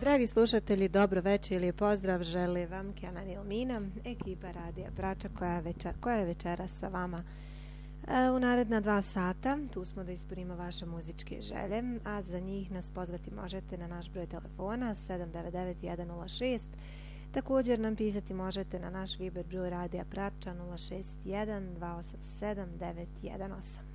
Dragi slušatelji, dobro večer ili pozdrav želi vam Kenan Ilmina, ekipa Radija Brača koja je večeras sa vama u naredna 2 sata. Tu smo da ispunimo vaše muzičke želje, a za njih nas pozvati možete na naš broj telefona 799-106. Također nam pisati možete na naš Viber broj Radija Brača 061 287 918.